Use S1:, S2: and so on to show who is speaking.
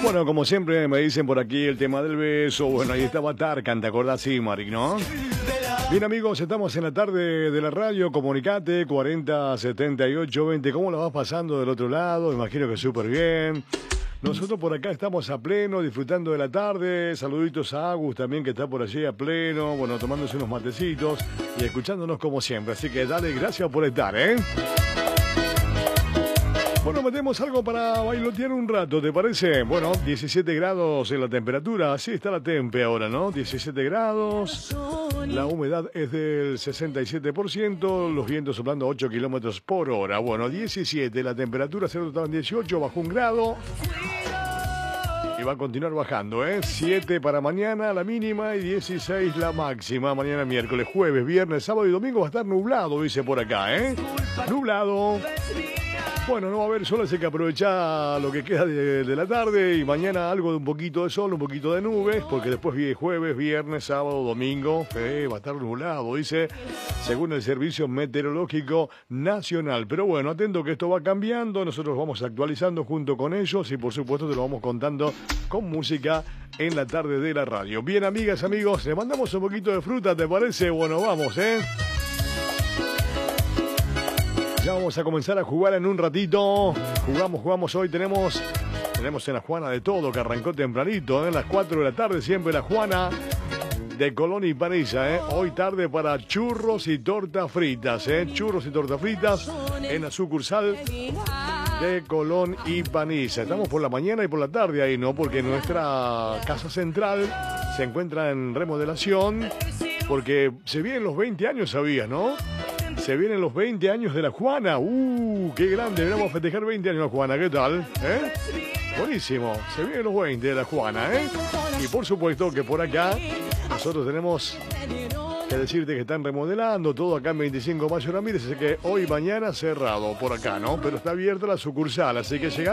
S1: Bueno, como siempre me dicen por aquí el tema del beso. Bueno, ahí estaba Tarkan, ¿te acordás? Sí, Maric, ¿no? Bien, amigos, estamos en la tarde de la radio. Comunicate 40 78 20. ¿Cómo la vas pasando del otro lado? Imagino que súper bien. Nosotros por acá estamos a pleno, disfrutando de la tarde. Saluditos a Agus también, que está por allí a pleno. Bueno, tomándose unos matecitos y escuchándonos como siempre. Así que dale, gracias por estar, ¿eh? Bueno, metemos algo para bailotear un rato, ¿te parece? Bueno, 17 grados en la temperatura. Así está la tempe ahora, ¿no? 17 grados. La humedad es del 67%. Los vientos soplando 8 kilómetros por hora. Bueno, 17. La temperatura se estaba en 18, bajó 1 grado. Y va a continuar bajando, ¿eh? 7 para mañana la mínima y 16 la máxima. Mañana miércoles, jueves, viernes, sábado y domingo va a estar nublado, dice por acá, ¿eh? Nublado. Bueno, no va a haber sol, así que aprovecha lo que queda de la tarde y mañana algo de un poquito de sol, un poquito de nubes, porque después viene jueves, viernes, sábado, domingo, va a estar nublado, dice, según el Servicio Meteorológico Nacional. Pero bueno, atento que esto va cambiando, nosotros vamos actualizando junto con ellos y por supuesto te lo vamos contando con música en la tarde de la radio. Bien, amigas, amigos, le mandamos un poquito de fruta, ¿te parece? Bueno, vamos, Ya vamos a comenzar a jugar en un ratito. Jugamos hoy. Tenemos en la Juana de todo, que arrancó tempranito, a las 4 de la tarde, siempre la Juana de Colón y Panilla, Hoy tarde para churros y tortas fritas, Churros y tortas fritas en la sucursal de Colón y Panilla. Estamos por la mañana y por la tarde ahí, ¿no? Porque nuestra casa central se encuentra en remodelación, porque se vienen los 20 años, ¿sabías, no? Se vienen los 20 años de la Juana. ¡Qué grande! Vamos a festejar 20 años de la Juana. ¿Qué tal? Buenísimo. Se vienen los 20 de la Juana, Y por supuesto que por acá nosotros tenemos que decirte que están remodelando todo acá en 25 Mayo Ramírez. Así que hoy, mañana cerrado por acá, ¿no? Pero está abierta la sucursal. Así que llega